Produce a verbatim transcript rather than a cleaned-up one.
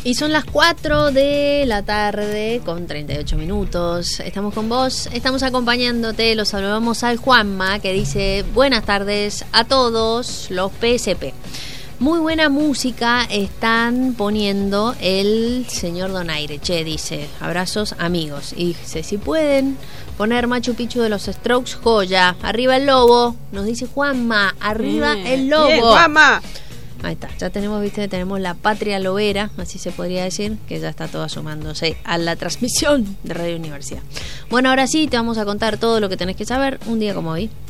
Y son las cuatro de la tarde con treinta y ocho minutos. Estamos con vos, estamos acompañándote. Los saludamos al Juanma, que dice: buenas tardes a todos los P S P. Muy buena música están poniendo el señor Donaire. Che, dice, abrazos amigos. Y dice, si pueden poner Machu Picchu de los Strokes, joya. Arriba el lobo, nos dice Juanma. Arriba mm, el lobo. Bien, Juanma. Ahí está, ya tenemos, viste, tenemos la patria lobera, así se podría decir, que ya está toda sumándose a la transmisión de Radio Universidad. Bueno, ahora sí, te vamos a contar todo lo que tenés que saber un día como hoy.